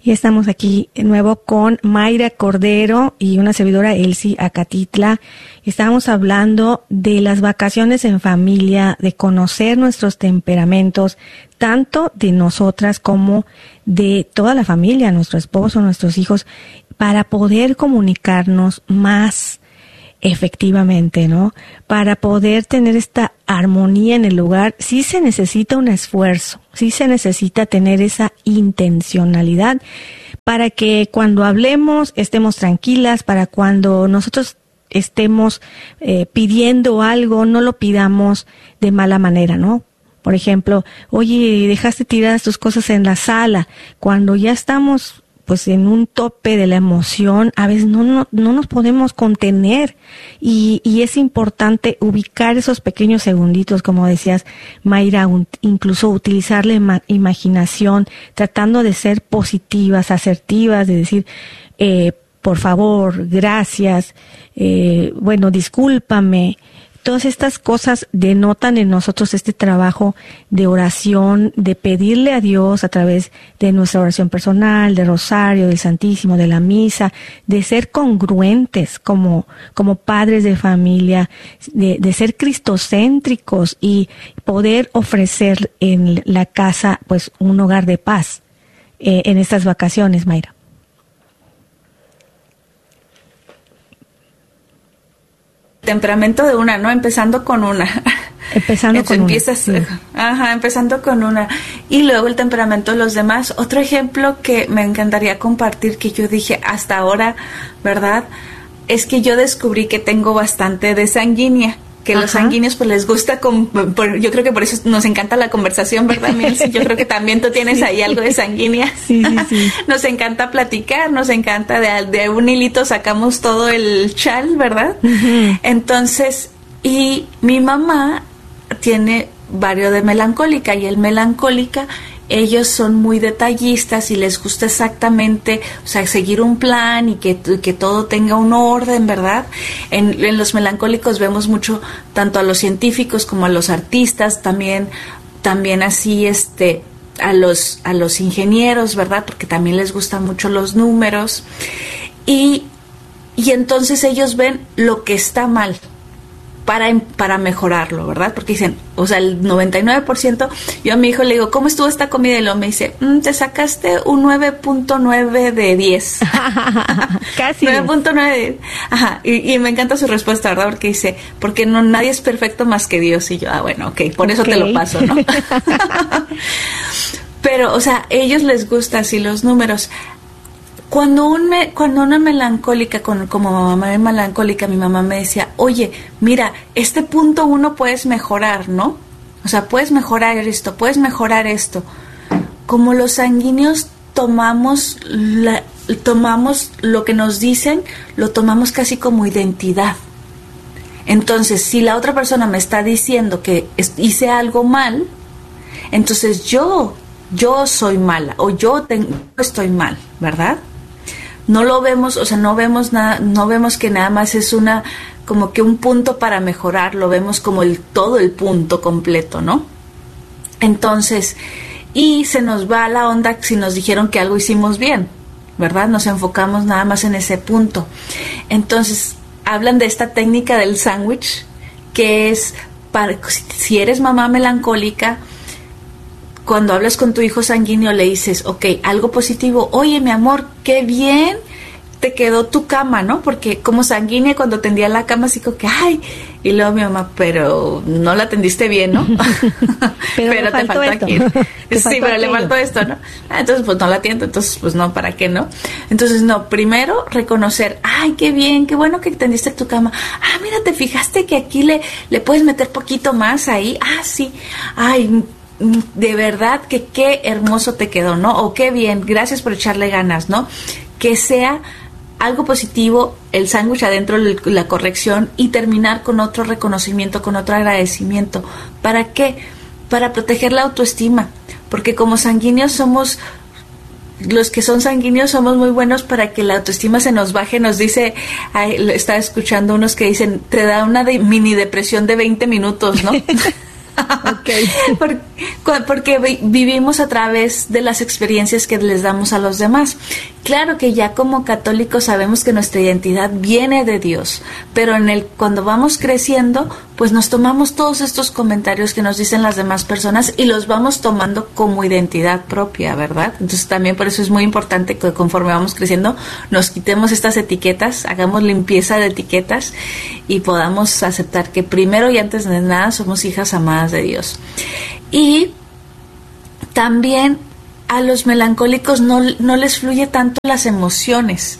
Y estamos aquí de nuevo con Mayra Cordero y una servidora, Elsie Acatitla. Estábamos hablando de las vacaciones en familia, de conocer nuestros temperamentos, tanto de nosotras como de toda la familia, nuestro esposo, nuestros hijos, para poder comunicarnos más efectivamente, ¿no? Para poder tener esta armonía en el lugar, sí se necesita un esfuerzo, sí se necesita tener esa intencionalidad para que cuando hablemos estemos tranquilas, para cuando nosotros estemos pidiendo algo, no lo pidamos de mala manera, ¿no? Por ejemplo, oye, dejaste tiradas tus cosas en la sala, cuando ya estamos pues en un tope de la emoción, a veces no nos podemos contener y es importante ubicar esos pequeños segunditos, como decías, Mayra, incluso utilizar la imaginación, tratando de ser positivas, asertivas, de decir, por favor, gracias, bueno, discúlpame. Todas estas cosas denotan en nosotros este trabajo de oración, de pedirle a Dios a través de nuestra oración personal, de rosario, del Santísimo, de la misa, de ser congruentes como padres de familia, de ser cristocéntricos y poder ofrecer en la casa pues un hogar de paz en estas vacaciones, Mayra. Temperamento de una, ¿no? Empezando con una. Empezando con empiezas, una. Empezando con una. Y luego el temperamento de los demás. Otro ejemplo que me encantaría compartir, que yo dije hasta ahora, ¿verdad? Es que yo descubrí que tengo bastante de sanguínea. Que los sanguíneos pues les gusta, yo creo que por eso nos encanta la conversación, ¿verdad, Milce? Yo creo que también tú tienes ahí algo de sanguínea. Sí. Nos encanta platicar, nos encanta, de un hilito sacamos todo el chal, ¿verdad? Uh-huh. Entonces, y mi mamá tiene varios de melancólica, y el melancólica, ellos son muy detallistas y les gusta exactamente, o sea, seguir un plan y que todo tenga un orden, ¿verdad? En los melancólicos vemos mucho tanto a los científicos como a los artistas, también así a los ingenieros, ¿verdad? Porque también les gustan mucho los números. Y entonces ellos ven lo que está mal para mejorarlo, ¿verdad? Porque dicen, o sea, el 99%, yo a mi hijo le digo, ¿cómo estuvo esta comida? Y luego me dice, te sacaste un 9.9 de 10. Casi. 9.9. Ajá, y me encanta su respuesta, ¿verdad? Porque dice, porque nadie es perfecto más que Dios. Y yo, bueno, ok, por eso te lo paso, ¿no? Pero, o sea, a ellos les gusta así los números. Cuando una melancólica, como mamá melancólica, mi mamá me decía, oye, mira, este punto 1 puedes mejorar, ¿no? O sea, puedes mejorar esto, puedes mejorar esto. Como los sanguíneos tomamos lo que nos dicen, lo tomamos casi como identidad. Entonces, si la otra persona me está diciendo que hice algo mal, entonces yo soy mala o yo estoy mal, ¿verdad? No lo vemos, o sea, no vemos nada, no vemos que nada más es como que un punto para mejorar, lo vemos como todo el punto completo, ¿no? Entonces, y se nos va la onda si nos dijeron que algo hicimos bien, ¿verdad? Nos enfocamos nada más en ese punto. Entonces, hablan de esta técnica del sándwich, que es si eres mamá melancólica, cuando hablas con tu hijo sanguíneo le dices, ok, algo positivo, oye, mi amor, qué bien te quedó tu cama, ¿no? Porque como sanguínea, cuando tendía la cama, así como que, ay, y luego mi mamá, pero no la tendiste bien, ¿no? pero te faltó aquí. Sí, pero le faltó esto, ¿no? Entonces, pues no la atiendo, entonces, pues no, ¿para qué, no? Entonces, no, primero reconocer, ay, qué bien, qué bueno que tendiste tu cama. Ah, mira, ¿te fijaste que aquí le puedes meter poquito más ahí? Ah, sí, ay, de verdad que qué hermoso te quedó, ¿no? O qué bien, gracias por echarle ganas, ¿no? Que sea algo positivo, el sándwich adentro, la corrección, y terminar con otro reconocimiento, con otro agradecimiento. ¿Para qué? Para proteger la autoestima, porque como sanguíneos los que son sanguíneos somos muy buenos para que la autoestima se nos baje. Nos dice, estaba escuchando unos que dicen, te da una mini depresión de 20 minutos, ¿no? Okay. Porque vivimos a través de las experiencias que les damos a los demás. Claro que ya como católicos sabemos que nuestra identidad viene de Dios, pero cuando vamos creciendo, pues nos tomamos todos estos comentarios que nos dicen las demás personas y los vamos tomando como identidad propia, ¿verdad? Entonces también por eso es muy importante que conforme vamos creciendo nos quitemos estas etiquetas, hagamos limpieza de etiquetas y podamos aceptar que primero y antes de nada somos hijas amadas de Dios. Y también a los melancólicos no les fluye tanto las emociones.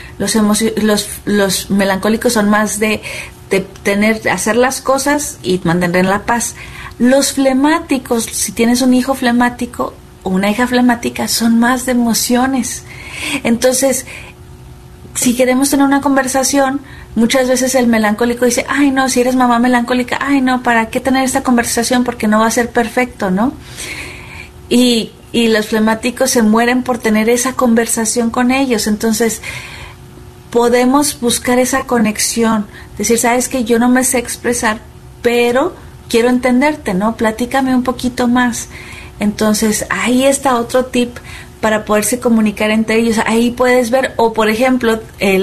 Los melancólicos son más de hacer las cosas y mantener en la paz. Los flemáticos, si tienes un hijo flemático o una hija flemática, son más de emociones. Entonces, si queremos tener una conversación, muchas veces el melancólico dice, ay no, si eres mamá melancólica, ay no, ¿para qué tener esta conversación? Porque no va a ser perfecto, ¿no? Y los flemáticos se mueren por tener esa conversación con ellos. Entonces, podemos buscar esa conexión, decir, sabes que yo no me sé expresar, pero quiero entenderte, ¿no? Platícame un poquito más. Entonces, ahí está otro tip para poderse comunicar entre ellos. Ahí puedes ver, o por ejemplo,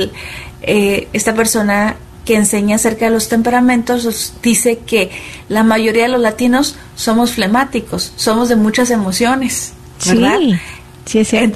esta persona que enseña acerca de los temperamentos dice que la mayoría de los latinos somos flemáticos, somos de muchas emociones, ¿verdad? Sí, es cierto.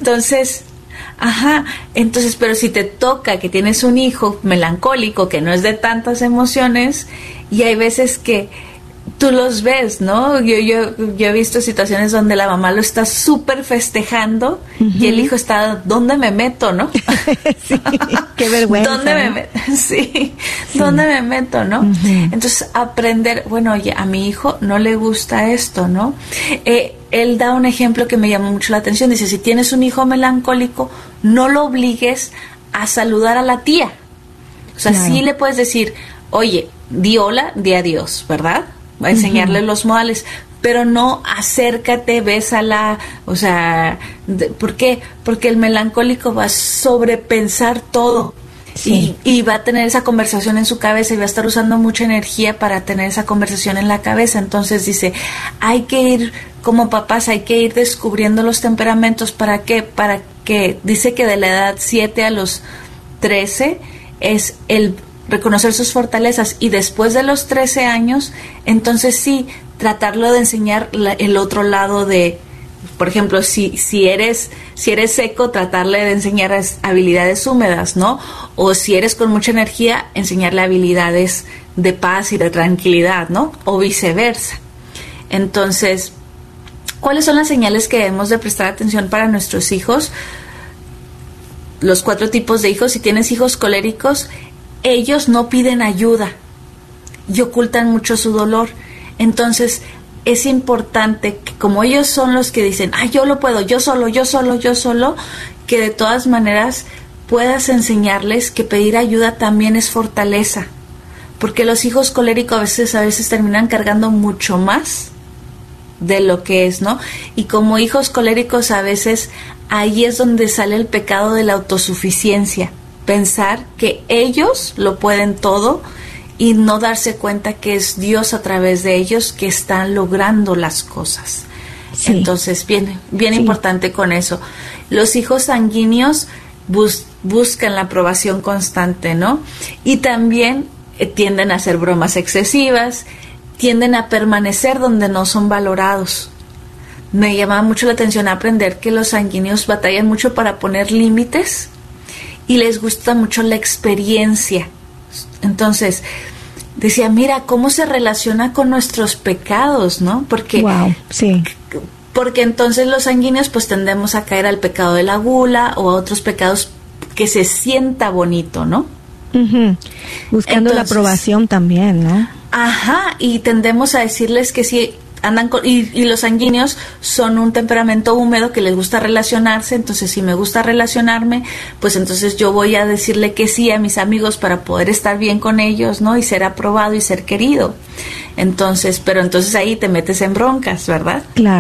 Entonces, pero si te toca que tienes un hijo melancólico que no es de tantas emociones, y hay veces que tú los ves, ¿no? Yo he visto situaciones donde la mamá lo está súper festejando y el hijo está, ¿dónde me meto, no? Sí, qué vergüenza. ¿Dónde me meto? Sí, ¿dónde me meto, no? Entonces, aprender, bueno, oye, a mi hijo no le gusta esto, ¿no? Él da un ejemplo que me llamó mucho la atención. Dice, si tienes un hijo melancólico, no lo obligues a saludar a la tía. O sea, sí le puedes decir, oye, di hola, di adiós, ¿verdad? Va a enseñarle los modales, pero no acércate, bésala, o sea, ¿por qué? Porque el melancólico va a sobrepensar todo. Sí. Y va a tener esa conversación en su cabeza y va a estar usando mucha energía para tener esa conversación en la cabeza. Entonces dice, hay que ir, como papás, hay que ir descubriendo los temperamentos. ¿Para qué? Para que, dice que de la edad 7 a los 13 es el reconocer sus fortalezas, y después de los 13 años, entonces sí, tratarlo de enseñar el otro lado de, por ejemplo, si eres seco, tratarle de enseñar habilidades húmedas, ¿no? O si eres con mucha energía, enseñarle habilidades de paz y de tranquilidad, ¿no? O viceversa. Entonces, ¿cuáles son las señales que debemos de prestar atención para nuestros hijos? Los 4 tipos de hijos. Si tienes hijos coléricos, ellos no piden ayuda y ocultan mucho su dolor. Entonces, es importante que, como ellos son los que dicen, yo lo puedo, yo solo, que de todas maneras puedas enseñarles que pedir ayuda también es fortaleza. Porque los hijos coléricos a veces terminan cargando mucho más de lo que es, ¿no? Y como hijos coléricos a veces ahí es donde sale el pecado de la autosuficiencia. Pensar que ellos lo pueden todo y no darse cuenta que es Dios a través de ellos que están logrando las cosas. Sí. Entonces, bien sí, importante con eso. Los hijos sanguíneos buscan la aprobación constante, ¿no? Y también tienden a hacer bromas excesivas, tienden a permanecer donde no son valorados. Me llamaba mucho la atención aprender que los sanguíneos batallan mucho para poner límites y les gusta mucho la experiencia. Entonces, decía, mira cómo se relaciona con nuestros pecados, ¿no? Porque, sí. Porque entonces los sanguíneos pues tendemos a caer al pecado de la gula o a otros pecados que se sienta bonito, ¿no? Buscando entonces, la aprobación también, ¿no? Y tendemos a decirles que sí, andan y los sanguíneos son un temperamento húmedo que les gusta relacionarse. Entonces, si me gusta relacionarme, pues entonces yo voy a decirle que sí a mis amigos para poder estar bien con ellos, ¿no? Y ser aprobado y ser querido. Entonces, pero entonces ahí te metes en broncas, ¿verdad? Claro.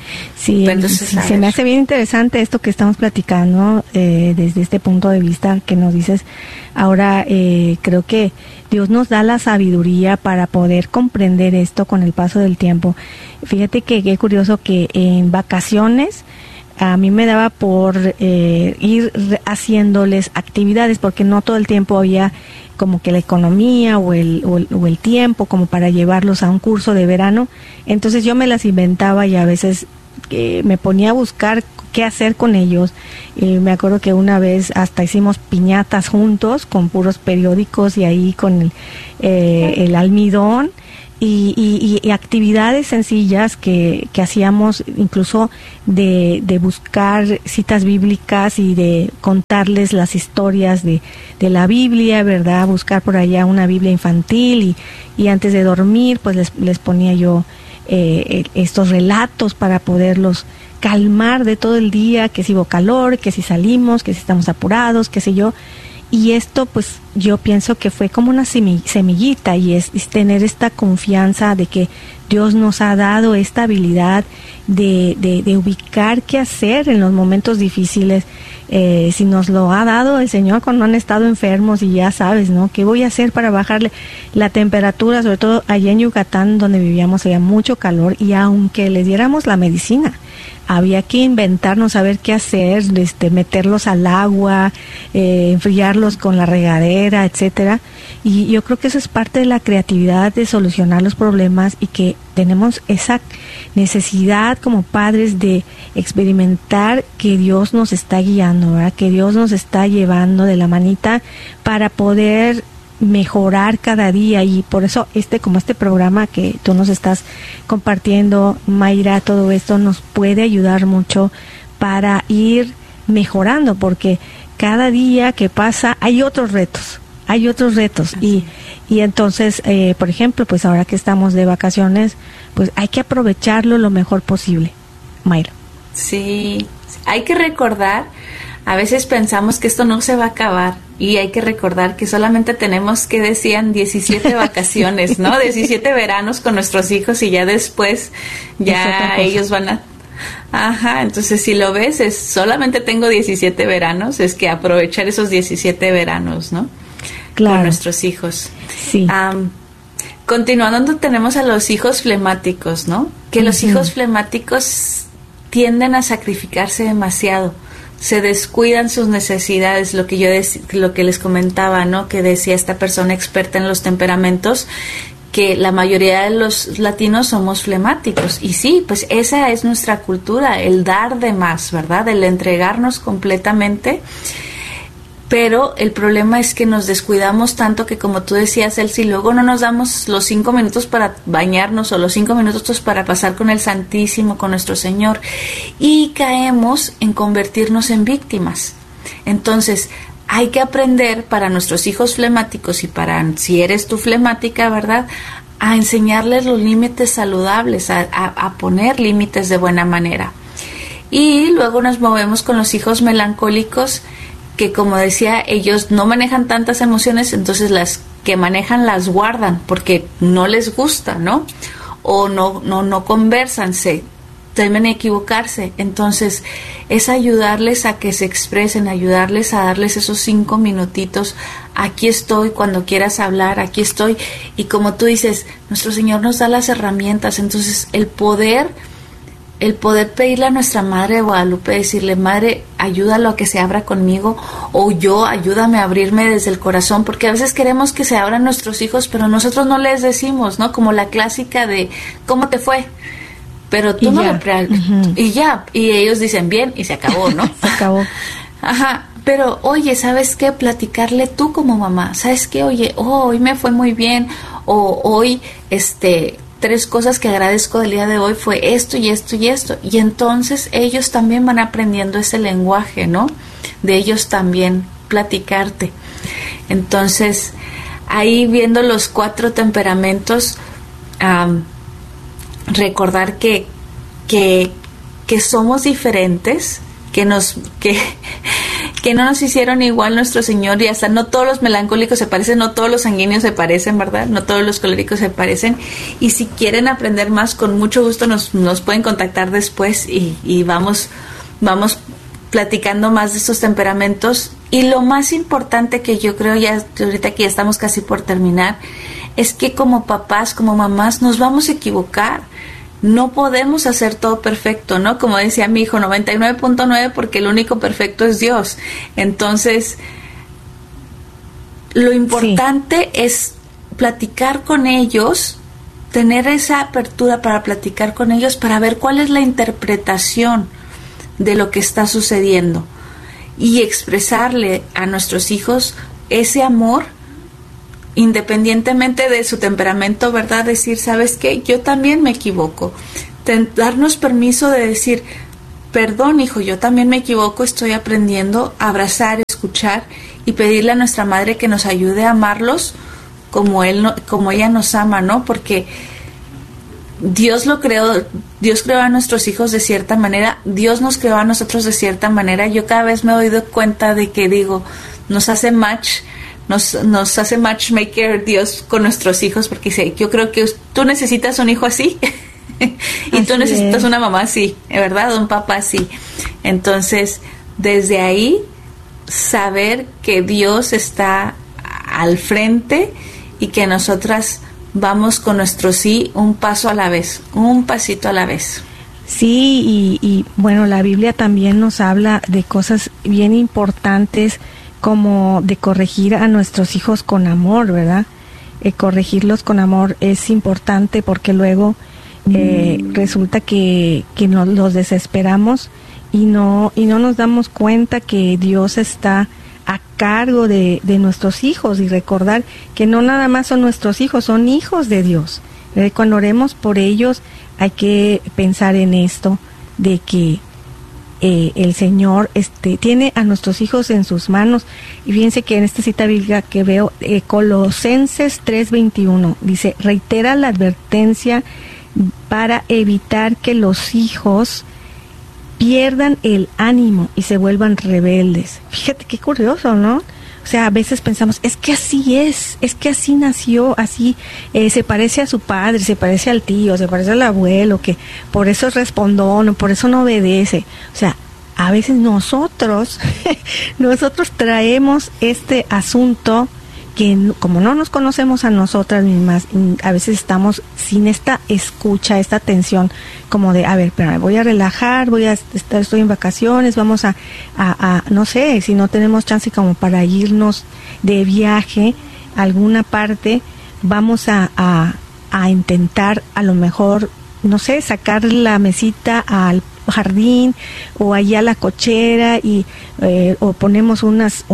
Sí, entonces, sí, se me hace bien interesante esto que estamos platicando desde este punto de vista que nos dices. Ahora, creo que Dios nos da la sabiduría para poder comprender esto con el paso del tiempo. Fíjate que qué curioso que en vacaciones a mí me daba por ir haciéndoles actividades, porque no todo el tiempo había como que la economía o el tiempo como para llevarlos a un curso de verano. Entonces yo me las inventaba y a veces me ponía a buscar qué hacer con ellos. Me acuerdo que una vez hasta hicimos piñatas juntos con puros periódicos y ahí con el almidón. Y actividades sencillas que hacíamos, incluso de buscar citas bíblicas y de contarles las historias de la Biblia, ¿verdad? Buscar por allá una Biblia infantil y antes de dormir pues les ponía yo estos relatos para poderlos calmar de todo el día, que si hubo calor, que si salimos, que si estamos apurados, qué sé yo. Y esto, pues, yo pienso que fue como una semillita y es tener esta confianza de que Dios nos ha dado esta habilidad de ubicar qué hacer en los momentos difíciles. Si nos lo ha dado el Señor cuando han estado enfermos y ya sabes, ¿no? ¿Qué voy a hacer para bajarle la temperatura? Sobre todo allá en Yucatán, donde vivíamos, había mucho calor y aunque les diéramos la medicina, había que inventarnos, saber qué hacer, meterlos al agua, enfriarlos con la regadera, etcétera. Y yo creo que eso es parte de la creatividad de solucionar los problemas y que tenemos esa necesidad como padres de experimentar que Dios nos está guiando, ¿verdad? Que Dios nos está llevando de la manita para poder mejorar cada día. Y por eso como este programa que tú nos estás compartiendo, Mayra, todo esto nos puede ayudar mucho para ir mejorando, porque cada día que pasa hay otros retos y entonces por ejemplo, pues ahora que estamos de vacaciones, pues hay que aprovecharlo lo mejor posible. Mayra. Sí, hay que recordar, a veces pensamos que esto no se va a acabar y hay que recordar que solamente tenemos, que decían, 17 vacaciones, ¿no? 17 veranos con nuestros hijos y ya después ya ellos van a... Ajá, entonces si lo ves, solamente tengo 17 veranos, es que aprovechar esos 17 veranos, ¿no? Claro. Con nuestros hijos. Sí. Continuando, tenemos a los hijos flemáticos, ¿no? Que los hijos flemáticos tienden a sacrificarse demasiado, se descuidan sus necesidades, lo que les comentaba, ¿no? Que decía esta persona experta en los temperamentos, que la mayoría de los latinos somos flemáticos. Y sí, pues esa es nuestra cultura, el dar de más, ¿verdad? El entregarnos completamente. Pero el problema es que nos descuidamos tanto que, como tú decías, Elsie, luego no nos damos los 5 minutos para bañarnos o los 5 minutos para pasar con el Santísimo, con nuestro Señor, y caemos en convertirnos en víctimas. Entonces, hay que aprender para nuestros hijos flemáticos y para, si eres tú flemática, ¿verdad?, a enseñarles los límites saludables, a poner límites de buena manera. Y luego nos movemos con los hijos melancólicos, que, como decía, ellos no manejan tantas emociones, entonces las que manejan las guardan porque no les gusta, ¿no? O no conversan, temen equivocarse. Entonces es ayudarles a que se expresen, ayudarles a darles esos 5 minutitos. Aquí estoy, cuando quieras hablar, aquí estoy. Y como tú dices, nuestro Señor nos da las herramientas. Entonces el poder pedirle a nuestra Madre de Guadalupe, decirle: Madre, ayúdalo a que se abra conmigo, o yo, ayúdame a abrirme desde el corazón, porque a veces queremos que se abran nuestros hijos, pero nosotros no les decimos, ¿no? Como la clásica de ¿cómo te fue? Pero tú no le y ya, y ellos dicen bien y se acabó, ¿no? Se acabó. Ajá. Pero, oye, ¿sabes qué? Platicarle tú como mamá, ¿sabes qué? Oye, hoy me fue muy bien, o hoy, 3 cosas que agradezco del día de hoy fue esto y esto y esto. Y entonces ellos también van aprendiendo ese lenguaje, ¿no? De ellos también platicarte. Entonces, ahí viendo los 4 temperamentos, recordar que somos diferentes, que que no nos hicieron igual nuestro Señor, y hasta no todos los melancólicos se parecen, no todos los sanguíneos se parecen, ¿verdad? No todos los coléricos se parecen. Y si quieren aprender más, con mucho gusto nos pueden contactar después y vamos platicando más de estos temperamentos. Y lo más importante que yo creo, ya ahorita que ya estamos casi por terminar, es que como papás, como mamás, nos vamos a equivocar. No podemos hacer todo perfecto, ¿no? Como decía mi hijo, 99.9, porque el único perfecto es Dios. Entonces, lo importante es platicar con ellos, tener esa apertura para platicar con ellos, para ver cuál es la interpretación de lo que está sucediendo y expresarle a nuestros hijos ese amor independientemente de su temperamento, ¿verdad? Decir, ¿sabes qué? Yo también me equivoco. Darnos permiso de decir, perdón, hijo, yo también me equivoco, estoy aprendiendo, abrazar, escuchar y pedirle a nuestra madre que nos ayude a amarlos como ella nos ama, ¿no? Porque Dios creó a nuestros hijos de cierta manera, Dios nos creó a nosotros de cierta manera. Yo cada vez me he dado cuenta de que nos hace matchmaker Dios con nuestros hijos, porque dice, yo creo que tú necesitas un hijo así y tú necesitas una mamá así, ¿verdad? Un papá así. Entonces, desde ahí, saber que Dios está al frente y que nosotras vamos con nuestro sí un paso a la vez, un pasito a la vez. Sí, y bueno, la Biblia también nos habla de cosas bien importantes, como de corregir a nuestros hijos con amor, ¿verdad? Corregirlos con amor es importante, porque luego resulta que los desesperamos y no nos damos cuenta que Dios está a cargo de nuestros hijos, y recordar que no nada más son nuestros hijos, son hijos de Dios. Cuando oremos por ellos hay que pensar en esto, de que el Señor tiene a nuestros hijos en sus manos. Y fíjense que en esta cita bíblica que veo, Colosenses 3:21, dice, reitera la advertencia para evitar que los hijos pierdan el ánimo y se vuelvan rebeldes. Fíjate qué curioso, ¿no? O sea, a veces pensamos, es que así nació, así se parece a su padre, se parece al tío, se parece al abuelo, que por eso es respondón, por eso no obedece. O sea, a veces nosotros traemos este asunto que, como no nos conocemos a nosotras mismas, a veces estamos sin esta escucha, esta atención, como de, a ver, pero me voy a relajar, estoy en vacaciones, vamos a no sé, si no tenemos chance como para irnos de viaje a alguna parte, vamos a intentar, a lo mejor, no sé, sacar la mesita al jardín o allá a la cochera o ponemos unas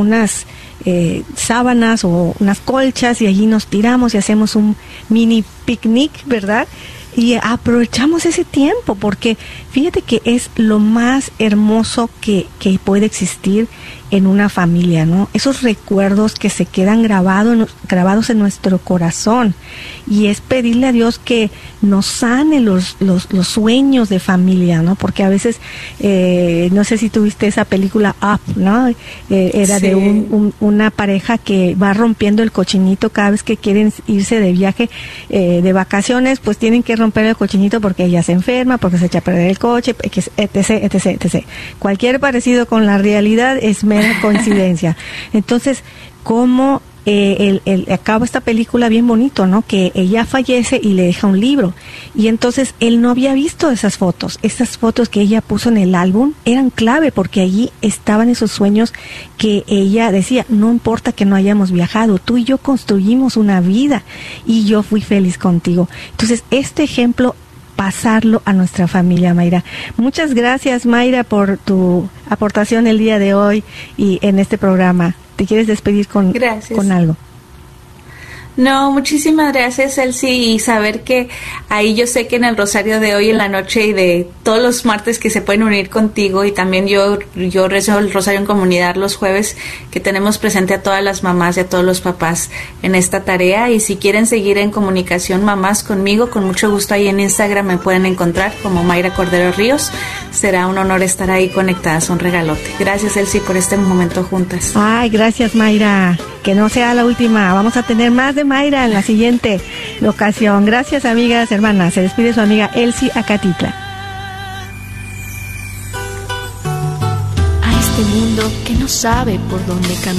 sábanas o unas colchas y allí nos tiramos y hacemos un mini picnic, ¿verdad? Y aprovechamos ese tiempo, porque fíjate que es lo más hermoso que puede existir en una familia, ¿no? Esos recuerdos que se quedan grabados en nuestro corazón, y es pedirle a Dios que nos sane los sueños de familia, ¿no? Porque a veces, no sé si tuviste esa película Up, ¿no? Era sí, de una pareja que va rompiendo el cochinito cada vez que quieren irse de viaje, de vacaciones, pues tienen que romper el cochinito porque ella se enferma, porque se echa a perder el coche, etc. Cualquier parecido con la realidad es mera coincidencia. Entonces, ¿cómo acaba esta película bien bonito, ¿no? Que ella fallece y le deja un libro, y entonces él no había visto esas fotos que ella puso en el álbum eran clave, porque allí estaban esos sueños que ella decía, no importa que no hayamos viajado, tú y yo construimos una vida y yo fui feliz contigo. Entonces, este ejemplo, pasarlo a nuestra familia, Mayra. Muchas gracias, Mayra, por tu aportación el día de hoy y en este programa. ¿Te quieres despedir con algo? No, muchísimas gracias, Elsie, y saber que ahí yo sé que en el rosario de hoy en la noche y de todos los martes que se pueden unir contigo, y también yo rezo el rosario en comunidad los jueves, que tenemos presente a todas las mamás y a todos los papás en esta tarea. Y si quieren seguir en comunicación mamás conmigo, con mucho gusto ahí en Instagram me pueden encontrar como Mayra Cordero Ríos. Será un honor estar ahí conectadas, un regalote. Gracias, Elsie, por este momento juntas. Ay, gracias, Mayra. Que no sea la última, vamos a tener más de Mayra en la siguiente ocasión. Gracias, amigas, hermanas. Se despide su amiga Elsie Acatitla. A este mundo que no sabe por dónde caminar.